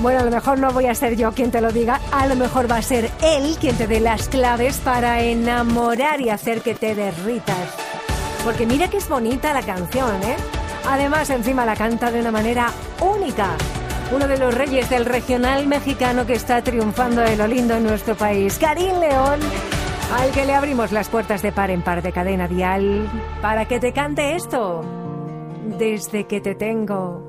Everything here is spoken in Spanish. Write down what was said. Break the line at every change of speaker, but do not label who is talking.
Bueno, a lo mejor no voy a ser yo quien te lo diga, a lo mejor va a ser él quien te dé las claves para enamorar y hacer que te derritas. Porque mira que es bonita la canción, ¿eh? Además, encima la canta de una manera única. Uno de los reyes del regional mexicano que está triunfando de lo lindo en nuestro país, Karim León, al que le abrimos las puertas de par en par de Cadena Dial para que te cante esto. Desde que te tengo.